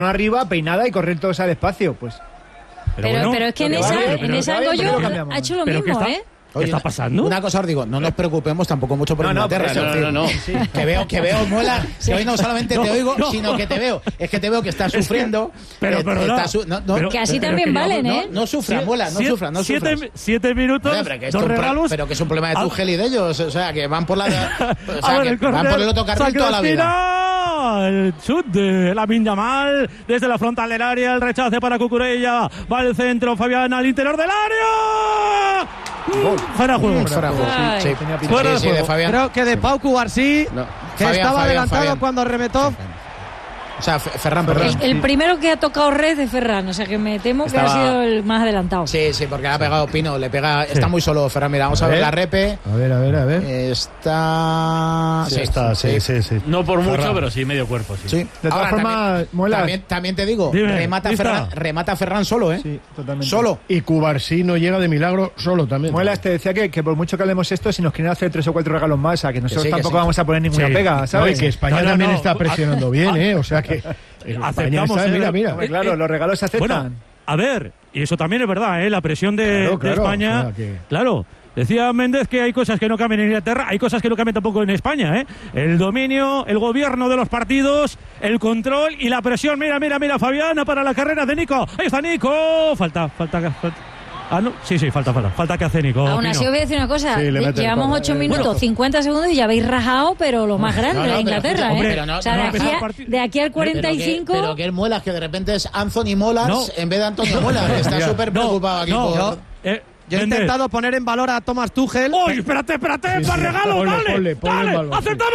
arriba, peinada y correr todo ese despacio, pues. Pero es que en esa Goyo ha hecho lo mismo, ¿eh? Oye, ¿qué está pasando? Una cosa os digo, no nos preocupemos tampoco mucho por Inglaterra. No. Sí. Que veo, Muela, que hoy no solamente te oigo, sino que te veo. Es que te veo que estás sufriendo. Pero que así también valen, ¿eh? No sufras, Muela, no sufras. 7 minutos, dos regalos. Pero que es un problema de Tuchel y de ellos. O sea, que van por la... O sea, que van por el otro carril toda la vida. El chut de Lamine Yamal desde la frontal del área, el rechace para Cucurella, va el centro, Fabián al interior del área. Fuera de juego. Sí, de Fabián. Creo que de Pau Cubarsí, que estaba adelantado cuando remetó. O sea, Ferran, perdón. El primero que ha tocado red de Ferran, o sea que me temo que ha sido el más adelantado. Sí, porque le ha pegado Pino, está muy solo Ferran. Mira, vamos a ver la repe. A ver. Está... Sí. No por mucho, Ferran. Pero sí, medio cuerpo, sí. De todas formas, Muela... También te digo, remata Ferran solo, ¿eh? Sí, totalmente. Solo. Y Cubarsí no llega de milagro solo también. Muela, te decía que por mucho que hablemos esto, si nos quieren hacer 3 o 4 regalos más, a que nosotros tampoco vamos a poner ninguna pega, ¿sabes? No, y que España también está presionando bien, ¿eh? O sea que... Aceptamos, mira. Claro, los regalos se aceptan. Bueno, a ver, y eso también es verdad, la presión de España. Claro, decía Méndez que hay cosas que no cambian en Inglaterra, hay cosas que no cambian tampoco en España, El dominio, el gobierno de los partidos, el control y la presión. Mira, Fabiana para la carrera de Nico. Ahí está Nico. Falta. Ah, no, sí, falta que hace Nico. Aún así os voy a decir una cosa, llevamos 8 minutos, 50 segundos y ya habéis rajado, pero lo más grande de Inglaterra, o sea, de aquí al 45... Pero que el Muelas, que de repente es Anthony Molas en vez de Antonio Molas, que está súper preocupado aquí por... Yo he intentado poner en valor a Thomas Tuchel. ¡Uy, espérate! ¡Para regalos! ¡Dale! ¡Aceptamos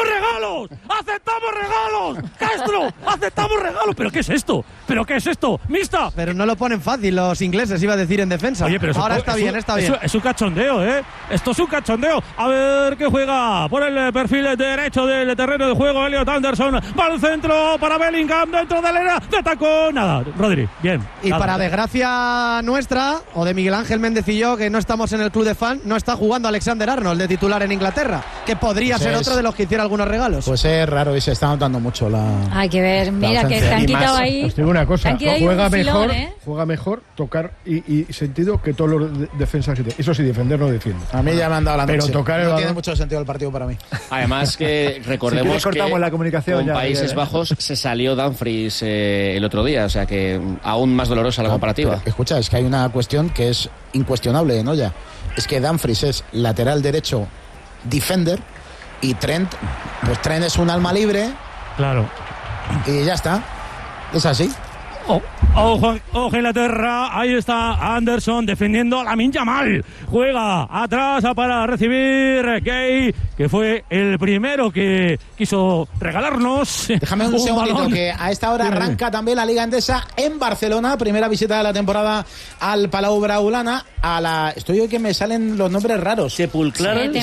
regalos! ¡Castro! ¡Aceptamos regalos! ¿Pero qué es esto? ¡Mista! Pero no lo ponen fácil los ingleses, iba a decir en defensa. Oye, pero ahora está bien. Es un cachondeo, Esto es un cachondeo. A ver qué juega por el perfil derecho del terreno de juego. Elliot Anderson va al centro para Bellingham dentro del área de tacón. Nada, Rodri, bien. Y para desgracia nuestra, o de Miguel Ángel Méndez y yo, que no estamos en el club de fan, no está jugando Alexander Arnold de titular en Inglaterra, que podría ser otro de los que hiciera algunos regalos. Pues es raro y se está notando mucho la... Hay que ver, mira que te han quitado ahí... Os digo una cosa, juega mejor tocar y sentido que todos los defensas. Eso sí, defender no defiende. A mí ya me han dado la noche. Pero tocar no tiene mucho sentido el partido para mí. Además que recordemos que la comunicación con Países Bajos se salió Dumfries el otro día, o sea que aún más dolorosa la comparativa. Escucha, es que hay una cuestión que es incuestionable, ¿no? Ya es que Dumfries es lateral derecho defender y Trent es un alma libre. Claro. Y ya está. Es así. Ojo Inglaterra, ahí está Anderson defendiendo a Lamine Yamal, juega atrás para recibir Gay, que fue el primero que quiso regalarnos. Déjame un segundito, que a esta hora arranca también la Liga Endesa en Barcelona, primera visita de la temporada al Palau Blaugrana, estoy hoy que me salen los nombres raros. Sepulcral y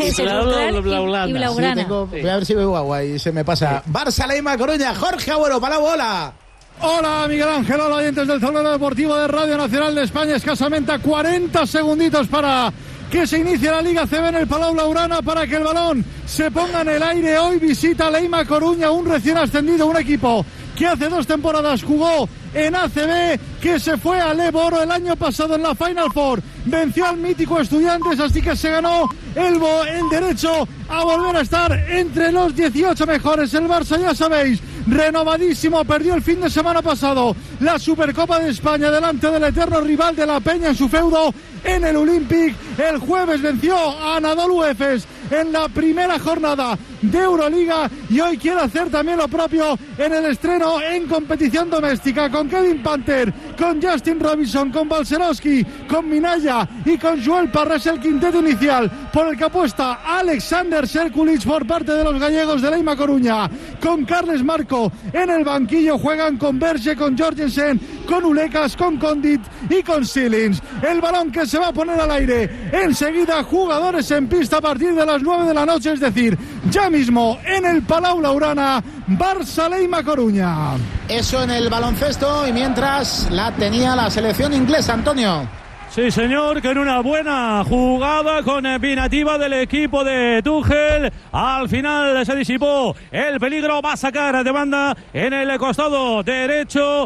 Blaugrana. Voy a ver si veo agua y se me pasa. Barça Leima Coruña, Jorge Agüero, Palau, hola. Hola Miguel Ángel, hola oyentes del Tablero Deportivo de Radio Nacional de España. Escasamente a 40 segunditos para que se inicie la Liga CB en el Palau Blaugrana, para que el balón se ponga en el aire. Hoy visita Leima Coruña, un recién ascendido, un equipo que hace 2 temporadas jugó en ACB, que se fue al Eboro el año pasado en la Final Four, venció al mítico Estudiantes, así que se ganó el derecho a volver a estar entre los 18 mejores. El Barça, ya sabéis, renovadísimo, perdió el fin de semana pasado la Supercopa de España delante del eterno rival de la Peña en su feudo en el Olympic. El jueves venció a Anadolu Efes en la primera jornada de Euroliga y hoy quiere hacer también lo propio en el estreno en competición doméstica, con Kevin Panther, con Justin Robinson, con Balcerowski, con Minaya y con Joel Parres, el quinteto inicial por el que apuesta Alexander Serkulic por parte de los gallegos de Leima Coruña. Con Carles Marco en el banquillo juegan con Berge, con Jorgensen, con Ulecas, con Condit y con Silins. El balón que se va a poner al aire enseguida, jugadores en pista a partir de las 9 de la noche, es decir, ya mismo en el Palau Blaugrana, Barça Leima Coruña. Eso en el baloncesto, y mientras la tenía la selección inglesa, Antonio. Sí, señor, que en una buena jugada combinativa del equipo de Tuchel, al final se disipó el peligro, va a sacar de banda en el costado derecho